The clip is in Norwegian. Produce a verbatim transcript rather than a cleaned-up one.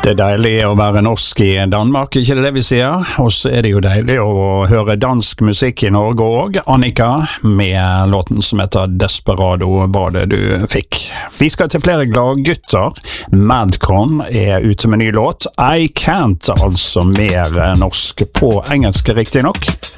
Det er deilig å være norsk i Danmark, ikke det det vi sier? Og så er det jo deilig å høre dansk musikk i Norge også. Annika med låten som heter Desperado var det du fikk. Vi skal til flere glade gutter. Madcon er ute med ny låt. I Can't, altså mer norsk på engelsk riktig nok.